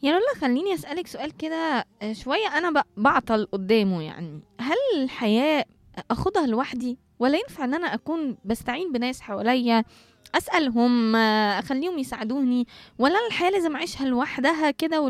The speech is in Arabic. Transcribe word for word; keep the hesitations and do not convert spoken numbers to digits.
يا رولا، خليني أسألك سؤال كده. آه، شوية أنا ب- بعطل قدامه. يعني هل الحياة أخدها لوحدي، ولا ينفع إن أنا أكون بستعين بناس حواليا، أسألهم، آه، أخليهم يساعدوني؟ ولا أنا الحياة لازم أعيشها لوحدها كده